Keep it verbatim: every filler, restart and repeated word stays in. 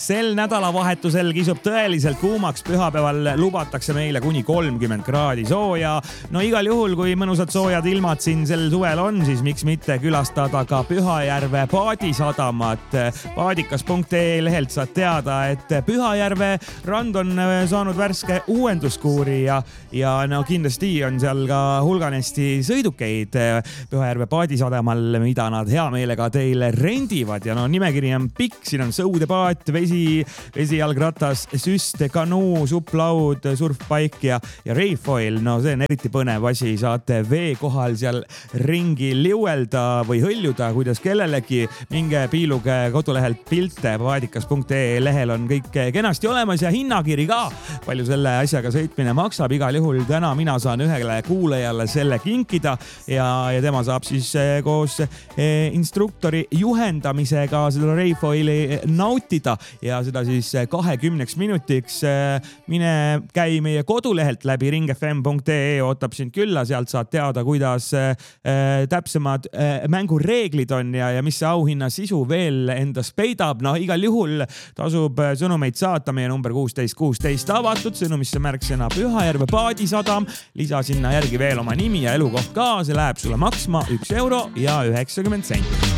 Sel nädalavahetusel kisub tõeliselt kuumaks, pühapäeval lubatakse meile kuni kolmkümmend kraadi sooja. No igal juhul, kui mõnusad soojad ilmad siin sel suvel on, siis miks mitte külastada ka Pühajärve paadisadamat. Paadikas punkt ee lehelt saad teada, et Pühajärve rand on saanud värske uuenduskuuri ja, ja no kindlasti on seal ka hulganesti sõidukeid Pühajärve paadisadamal, mida nad hea meelega teile rendivad. Ja no nimekiri on pikk, siin on sõudepaat, vesi, vesijalgratas, süst, kanuu, supplaud, surfpaik ja, ja reifoil. No see on eriti põnev asi, saate vee kohal seal ringi liuelda või hõljuda, kuidas kellelegi. Minge piiluge kodulehelt pilte, paadikas punkt ee lehel on kõik kenasti olemas ja hinnakiri ka. Palju selle asjaga sõitmine maksab, igal juhul täna mina saan ühele kuulajale selle kinkida ja, ja tema saab siis koos instruktori juhendamisega seda reifoili nautida ja seda siis kahekümneks minutiks. Mine käi meie kodulehelt läbi ring f m punkt ee, ootab sind külla, sealt saad teada, kuidas täpsemad mängureeglid on ja, ja mis see auhinna sisu veel endas peidab. No igal juhul tasub sõnumeid saata, meie number kuusteist kuusteist avatud, sõnumisse märksõna Pühajärve paadisadam, lisa sinna järgi veel oma nimi ja elukoht ka, see läheb sulle maksma üks euro ja üheksakümmend senti.